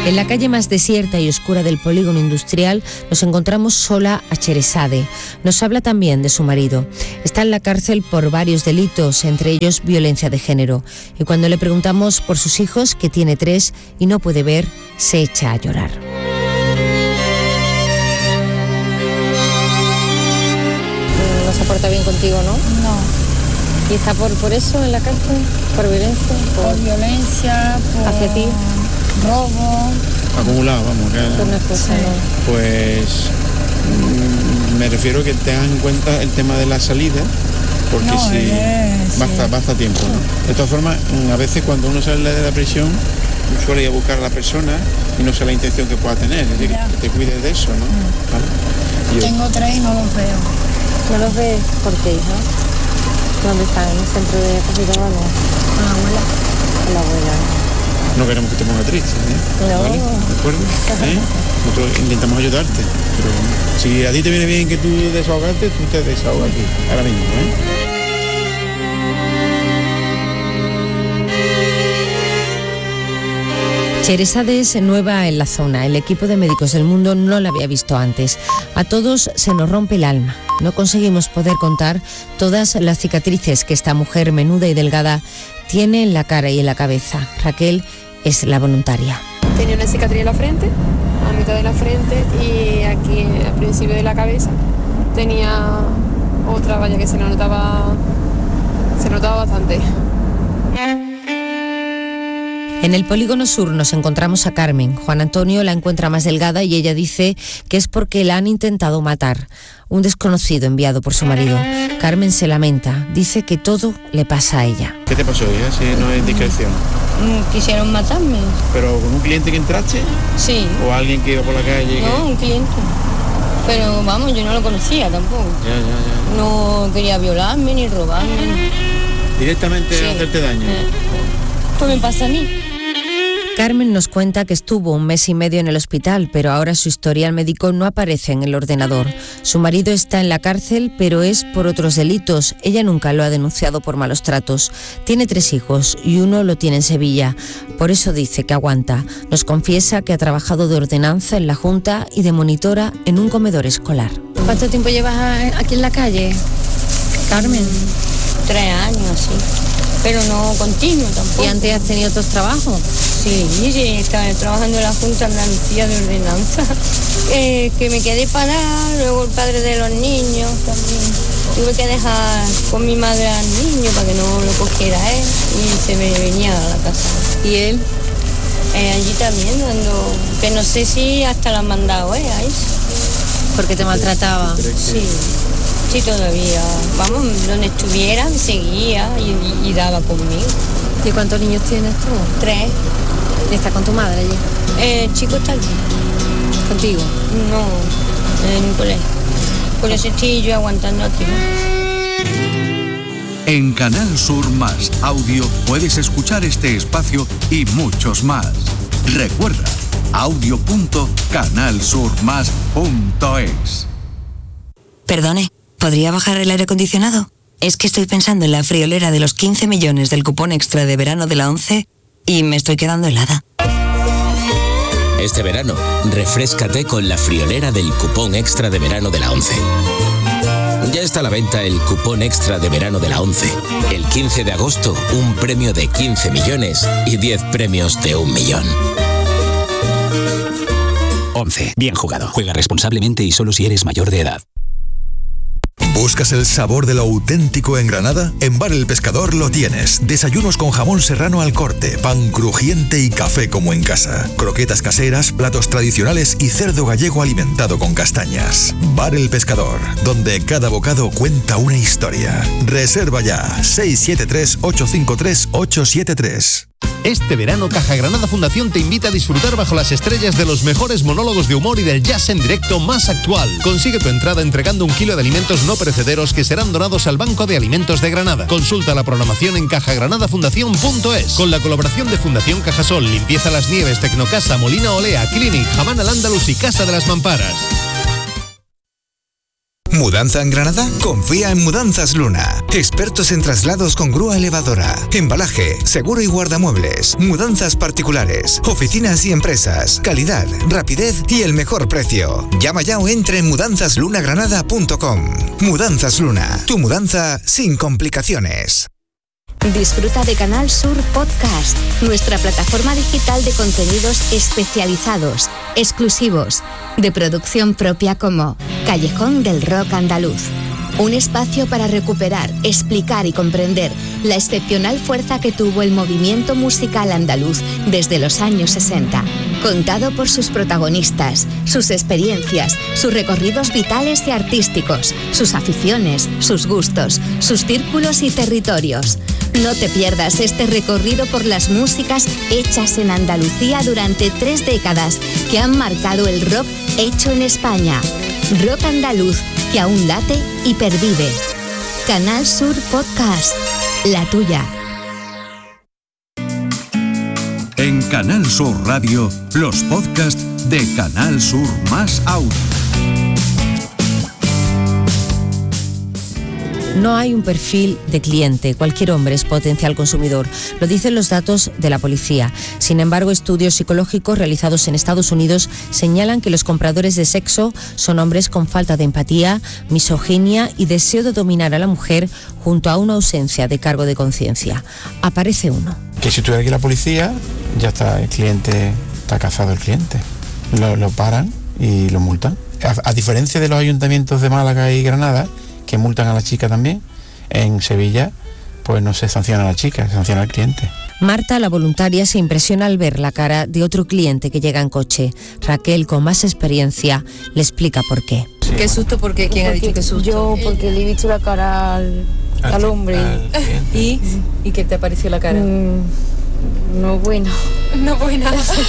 En la calle más desierta y oscura del polígono industrial nos encontramos sola a Sheresade. Nos habla también de su marido. Está en la cárcel por varios delitos, entre ellos violencia de género. Y cuando le preguntamos por sus hijos, que tiene 3 y no puede ver, se echa a llorar. No se porta bien contigo, ¿no? No. ¿Y está por eso en la cárcel? ¿Por violencia? Por violencia, por... ¿Hacia ti? Robo. Acumulado, vamos. Por una cosa, Sí. ¿no? Pues me refiero que tengan en cuenta el tema de la salida, porque No, si sí. basta tiempo, ¿no? De todas formas, a veces cuando uno sale de la prisión suele ir a buscar a la persona y no sé la intención que pueda tener, es decir, Ya. que te cuides de eso, ¿no? ¿Vale? Tengo 3 y no los veo. ¿No los ves? ¿Por qué, hija? ¿Dónde están? ¿En el centro de acogida o algo? Con la abuela. Con la abuela. No queremos que te pongas triste, ¿eh? No. ¿Vale? ¿De acuerdo? Nosotros intentamos ayudarte, pero si a ti te viene bien que tú desahogarte, tú te desahogas aquí, ahora mismo, ¿eh? Sheresade es nueva en la zona. El equipo de Médicos del Mundo no la había visto antes. A todos se nos rompe el alma. No conseguimos poder contar todas las cicatrices que esta mujer menuda y delgada tiene en la cara y en la cabeza. Raquel es la voluntaria. Tenía una cicatriz en la frente, a mitad de la frente, y aquí al principio de la cabeza tenía otra valla que se notaba bastante. En el polígono sur nos encontramos a Carmen. Juan Antonio la encuentra más delgada y ella dice que es porque la han intentado matar. Un desconocido enviado por su marido. Carmen se lamenta, dice que todo le pasa a ella. ¿Qué te pasó, hija? Si no es discreción. Quisieron matarme. ¿Pero con un cliente que entraste? Sí. ¿O alguien que iba por la calle? No, un cliente. Pero vamos, yo no lo conocía tampoco. Ya. No quería violarme ni robarme. ¿Directamente Sí. hacerte daño? Esto me pasa a mí. Carmen nos cuenta que estuvo 1 mes y medio en el hospital, pero ahora su historial médico no aparece en el ordenador. Su marido está en la cárcel, pero es por otros delitos. Ella nunca lo ha denunciado por malos tratos. Tiene 3 hijos y uno lo tiene en Sevilla. Por eso dice que aguanta. Nos confiesa que ha trabajado de ordenanza en la Junta y de monitora en un comedor escolar. ¿Cuánto tiempo llevas aquí en la calle, Carmen? 3 años, sí. Pero no continuo tampoco. ¿Y antes has tenido otros trabajos? Sí, estaba trabajando en la Junta de Andalucía de Ordenanza. Que me quedé parada, luego el padre de los niños también. Tuve que dejar con mi madre al niño para que no lo cogiera él y se me venía a la casa. ¿Y él? Allí también, que no sé si hasta la han mandado, ahí. Porque te maltrataba. Sí, todavía. Vamos, donde estuviera me seguía y daba conmigo. ¿Y cuántos niños tienes tú? 3. ¿Y estás con tu madre allí? El chico está allí. ¿Contigo? No, en un colegio. Por eso estoy yo aguantando aquí. En Canal Sur Más Audio puedes escuchar este espacio y muchos más. Recuerda, audio.canalsurmas.es. Perdone, ¿podría bajar el aire acondicionado? Es que estoy pensando en la friolera de los 15 millones del cupón extra de verano de la 11 y me estoy quedando helada. Este verano, refréscate con la friolera del cupón extra de verano de la 11. Ya está a la venta el cupón extra de verano de la 11. El 15 de agosto, un premio de 15 millones y 10 premios de 1 millón. 11. Bien jugado. Juega responsablemente y solo si eres mayor de edad. ¿Buscas el sabor de lo auténtico en Granada? En Bar El Pescador lo tienes. Desayunos con jamón serrano al corte, pan crujiente y café como en casa. Croquetas caseras, platos tradicionales y cerdo gallego alimentado con castañas. Bar El Pescador, donde cada bocado cuenta una historia. Reserva ya 673-853-873. Este verano, Caja Granada Fundación te invita a disfrutar bajo las estrellas de los mejores monólogos de humor y del jazz en directo más actual. Consigue tu entrada entregando 1 kilo de alimentos no perecederos que serán donados al Banco de Alimentos de Granada. Consulta la programación en cajagranadafundación.es. Con la colaboración de Fundación Cajasol, Limpieza Las Nieves, Tecnocasa, Molina Olea, Clinic, Jamán al Andalus y Casa de las Mamparas. ¿Mudanza en Granada? Confía en Mudanzas Luna. Expertos en traslados con grúa elevadora, embalaje, seguro y guardamuebles, mudanzas particulares, oficinas y empresas, calidad, rapidez y el mejor precio. Llama ya o entra en mudanzaslunagranada.com. Mudanzas Luna, tu mudanza sin complicaciones. Disfruta de Canal Sur Podcast, nuestra plataforma digital de contenidos especializados, exclusivos, de producción propia como Callejón del Rock Andaluz. Un espacio para recuperar, explicar y comprender la excepcional fuerza que tuvo el movimiento musical andaluz desde los años 60. Contado por sus protagonistas, sus experiencias, sus recorridos vitales y artísticos, sus aficiones, sus gustos, sus círculos y territorios. No te pierdas este recorrido por las músicas hechas en Andalucía durante 3 décadas que han marcado el rock hecho en España. Rock andaluz que aún late y pervive. Canal Sur Podcast, la tuya. En Canal Sur Radio, los podcasts de Canal Sur Más Audio. No hay un perfil de cliente, cualquier hombre es potencial consumidor, lo dicen los datos de la policía. Sin embargo, estudios psicológicos realizados en Estados Unidos señalan que los compradores de sexo son hombres con falta de empatía, misoginia y deseo de dominar a la mujer junto a una ausencia de cargo de conciencia. Aparece uno. Que si estuviera aquí la policía, ya está el cliente, está cazado el cliente. Lo paran y lo multan. A diferencia de los ayuntamientos de Málaga y Granada, que multan a la chica también, en Sevilla pues no se sanciona a la chica, se sanciona al cliente. Marta, la voluntaria, se impresiona al ver la cara de otro cliente que llega en coche. Raquel, con más experiencia, le explica por qué. Sí. ¿Qué susto? ¿Por qué? ¿Quién ha dicho qué susto? Yo, porque le he visto la cara al hombre. ¿Y qué te pareció la cara? No buena. No buena.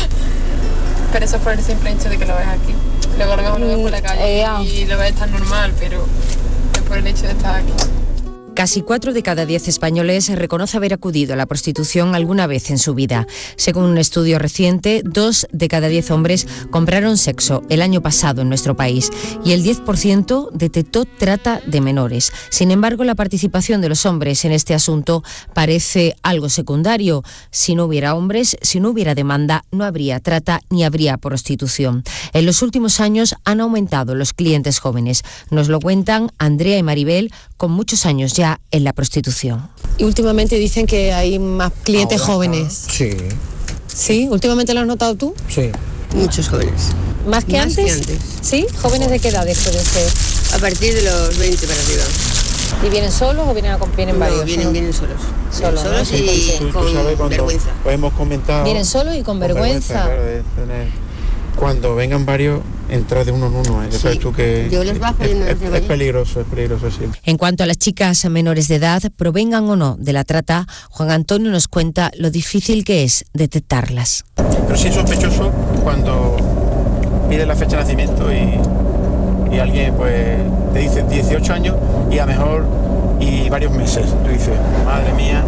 Pero eso es por el simple hecho de que lo ves aquí. Luego a lo mejor lo ves por la calle y lo ves tan normal, pero es por el hecho de estar aquí. Casi 4 de cada 10 españoles reconoce haber acudido a la prostitución alguna vez en su vida. Según un estudio reciente, 2 de cada 10 hombres compraron sexo el año pasado en nuestro país y el 10% detectó trata de menores. Sin embargo, la participación de los hombres en este asunto parece algo secundario. Si no hubiera hombres, si no hubiera demanda, no habría trata ni habría prostitución. En los últimos años han aumentado los clientes jóvenes. Nos lo cuentan Andrea y Maribel, con muchos años ya en la prostitución. Y últimamente dicen que hay más clientes jóvenes. Sí. ¿Sí? ¿Últimamente lo has notado tú? Sí. Muchos jóvenes. ¿Más que antes? ¿Sí? ¿Jóvenes de qué edades pueden ser? A partir de los 20 para arriba. ¿Y vienen solos o vienen varios? No, vienen solos. Solos, ¿no? Y con vergüenza. Hemos comentado... Vienen solos y con vergüenza. Claro, de tener... Cuando vengan varios, entrar de uno en uno. Ya sabes tú que yo les bajo es peligroso siempre. En cuanto a las chicas menores de edad, provengan o no de la trata, Juan Antonio nos cuenta lo difícil que es detectarlas. Pero sí es sospechoso cuando pide la fecha de nacimiento y alguien pues te dice 18 años y a lo mejor y varios meses. Tú dices, madre mía,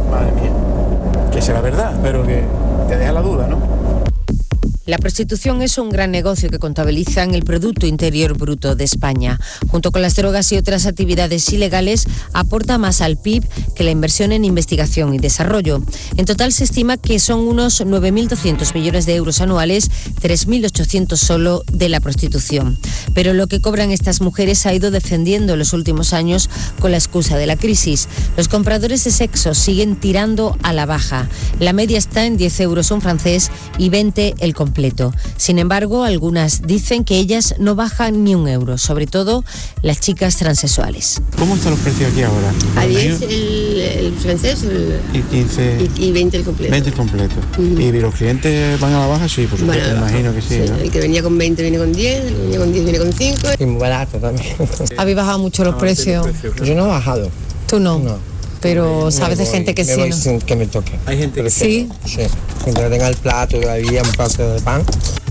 que será verdad, pero que te deja la duda, ¿no? La prostitución es un gran negocio que contabiliza en el Producto Interior Bruto de España. Junto con las drogas y otras actividades ilegales, aporta más al PIB que la inversión en investigación y desarrollo. En total se estima que son unos 9.200 millones de euros anuales, 3.800 solo de la prostitución. Pero lo que cobran estas mujeres ha ido descendiendo en los últimos años con la excusa de la crisis. Los compradores de sexo siguen tirando a la baja. La media está en 10 euros un francés y 20 el completo. Sin embargo, algunas dicen que ellas no bajan ni un euro, sobre todo las chicas transexuales. ¿Cómo están los precios aquí ahora? A 10 el francés y 15 y 20 el completo. 20 el completo. ¿Y los clientes van a la baja? Sí, por supuesto, me imagino que sí, ¿no? El que venía con 20 viene con 10, el que venía con 10 viene con 5. Y muy barato también. ¿Habéis bajado mucho los precios? Yo no he bajado. ¿Tú no? No. Pero sabes de gente que sí, sin que me toque. Hay gente que sí. Sí. Mientras tenga el plato y todavía un plato de pan.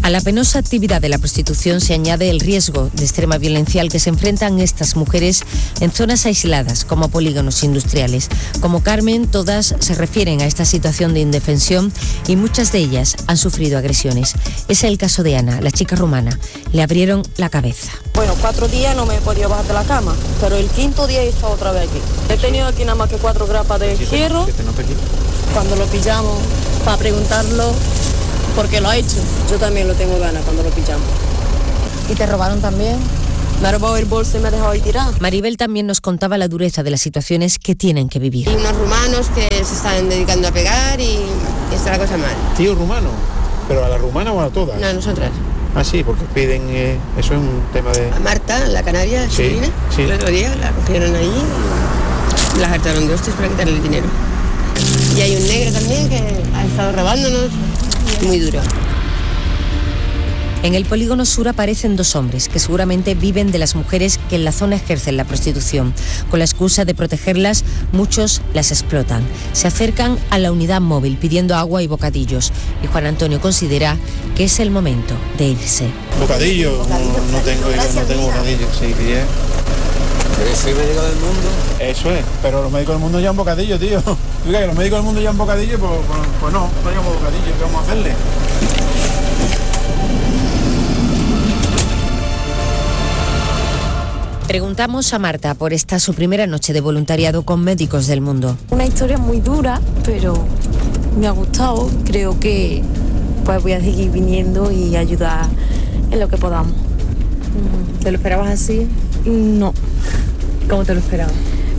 A la penosa actividad de la prostitución se añade el riesgo de extrema violencia al que se enfrentan estas mujeres en zonas aisladas, como polígonos industriales. Como Carmen, todas se refieren a esta situación de indefensión y muchas de ellas han sufrido agresiones. Es el caso de Ana, la chica rumana. Le abrieron la cabeza. Bueno, 4 días no me he podido bajar de la cama, pero el 5.º día he estado otra vez aquí. He tenido aquí nada más que 4 grapas de hierro. Cuando lo pillamos, para preguntarlo por qué lo ha hecho. Yo también lo tengo ganas cuando lo pillamos. ¿Y te robaron también? Me ha robado el bolso y me ha dejado ahí tirado. Maribel también nos contaba la dureza de las situaciones que tienen que vivir. Y unos rumanos que se están dedicando a pegar y está la cosa mal. ¿Tío rumano? ¿Pero a la rumana o a todas? No, a nosotras. Ah, sí, porque piden... eso es un tema de... A Marta, la canaria, sí, sí. El otro día la cogieron ahí y la hartaron de hostias para quitarle el dinero. Y hay un negro también que ha estado robándonos. Muy duro. En el polígono sur aparecen 2 hombres que seguramente viven de las mujeres que en la zona ejercen la prostitución. Con la excusa de protegerlas, muchos las explotan. Se acercan a la unidad móvil pidiendo agua y bocadillos. Y Juan Antonio considera que es el momento de irse. ¿Bocadillo? No tengo bocadillo, sí, bien. ¿Eres el médico del mundo? Eso es, pero los médicos del mundo llevan bocadillo, tío. Diga que los médicos del mundo llevan bocadillo, pues no llevamos bocadillo, ¿qué vamos a hacerle? Preguntamos a Marta por esta su primera noche de voluntariado con Médicos del Mundo. Una historia muy dura, pero me ha gustado. Creo que pues voy a seguir viniendo y ayudar en lo que podamos. ¿Te lo esperabas así? No. ¿Cómo te lo esperabas?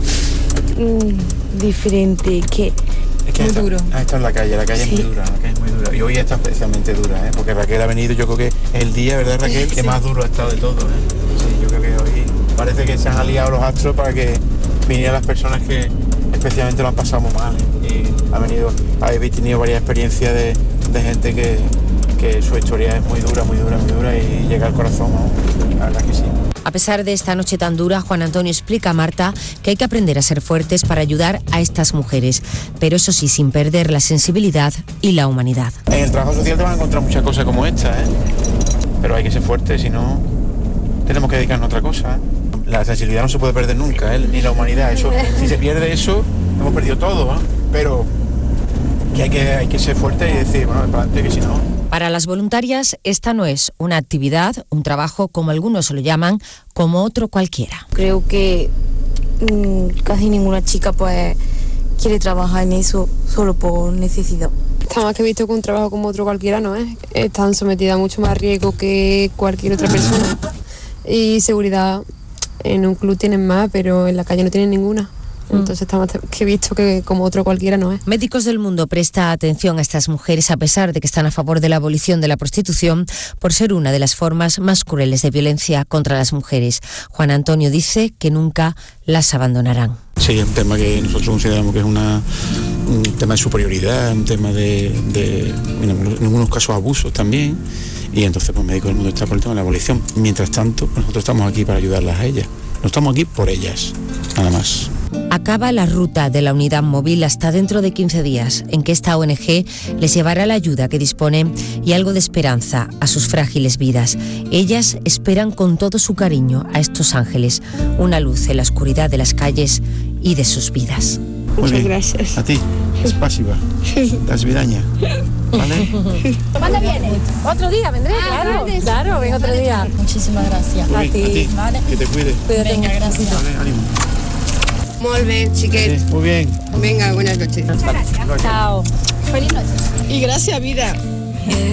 Diferente, que es que muy duro. Esta es la calle sí. Es muy dura, la calle es muy dura. Y hoy está especialmente dura, porque Raquel ha venido, yo creo que es el día, ¿verdad, Raquel? Sí. Que más duro ha estado de todo, Sí, yo creo que hoy parece que se han aliado los astros para que vinieran las personas que especialmente lo han pasado muy mal. Y habéis tenido varias experiencias de gente que su historia es muy dura y llega al corazón, ¿no? La verdad que sí. A pesar de esta noche tan dura, Juan Antonio explica a Marta que hay que aprender a ser fuertes para ayudar a estas mujeres, pero eso sí, sin perder la sensibilidad y la humanidad. En el trabajo social te van a encontrar muchas cosas como esta, pero hay que ser fuertes, si no, tenemos que dedicarnos a otra cosa. La sensibilidad no se puede perder nunca, ni la humanidad. Eso, si se pierde eso, hemos perdido todo, pero que hay que ser fuertes y decir, bueno, para adelante, que si no... Para las voluntarias, esta no es una actividad, un trabajo, como algunos lo llaman, como otro cualquiera. Creo que casi ninguna chica pues quiere trabajar en eso solo por necesidad. Está más que visto que un trabajo como otro cualquiera no es. Están sometidas a mucho más riesgo que cualquier otra persona. Y seguridad en un club tienen más, pero en la calle no tienen ninguna. Entonces está más que visto que como otro cualquiera no es. Médicos del Mundo presta atención a estas mujeres a pesar de que están a favor de la abolición de la prostitución por ser una de las formas más crueles de violencia contra las mujeres. Juan Antonio dice que nunca las abandonarán. Sí, es un tema que nosotros consideramos que es un tema de superioridad, un tema de en algunos casos abusos también, y entonces pues Médicos del Mundo está por el tema de la abolición. Mientras tanto, pues nosotros estamos aquí para ayudarlas a ellas. No estamos aquí por ellas, nada más. Acaba la ruta de la unidad móvil hasta dentro de 15 días, en que esta ONG les llevará la ayuda que dispone y algo de esperanza a sus frágiles vidas. Ellas esperan con todo su cariño a estos ángeles, una luz en la oscuridad de las calles y de sus vidas. Muchas gracias. A ti, es pasiva, das vidaña, ¿vale? ¿Cuándo vienes? ¿Otro día vendré? Claro, ven otro día. Muchísimas gracias. A ti. Vale. Que te cuide. Venga, gracias. Vale, ánimo. Muy bien, chiquet. Muy bien. Venga, buenas noches. Muchas gracias. Chao. Feliz noche. Y gracias, vida.